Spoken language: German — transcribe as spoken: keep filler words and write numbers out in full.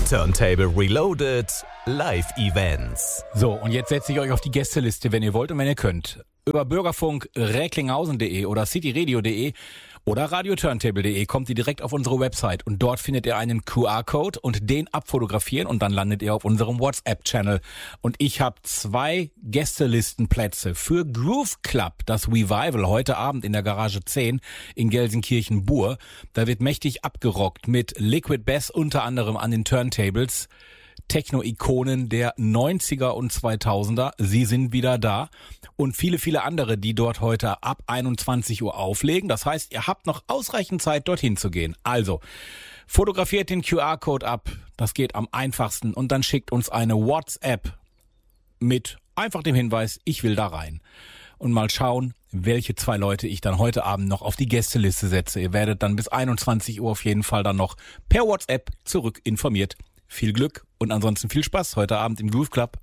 Turntable Reloaded Live Events. So, und jetzt setze ich euch auf die Gästeliste, wenn ihr wollt und wenn ihr könnt. Über bürgerfunk recklinghausen punkt de oder cityradio punkt de oder radioturntable punkt de kommt ihr direkt auf unsere Website und dort findet ihr einen Q R-Code und den abfotografieren und dann landet ihr auf unserem WhatsApp-Channel. Und ich habe zwei Gästelistenplätze für Groove Club, das Revival, heute Abend in der Garage zehn in Gelsenkirchen-Bur. Da wird mächtig abgerockt mit Liquid Bass unter anderem an den Turntables. Techno-Ikonen der neunziger und zweitausender, sie sind wieder da und viele, viele andere, die dort heute ab einundzwanzig Uhr auflegen. Das heißt, ihr habt noch ausreichend Zeit, dorthin zu gehen. Also, fotografiert den Q R-Code ab, das geht am einfachsten und dann schickt uns eine WhatsApp mit einfach dem Hinweis, ich will da rein. Und mal schauen, welche zwei Leute ich dann heute Abend noch auf die Gästeliste setze. Ihr werdet dann bis einundzwanzig Uhr auf jeden Fall dann noch per WhatsApp zurück informiert. Viel Glück und ansonsten viel Spaß heute Abend im Groove Club.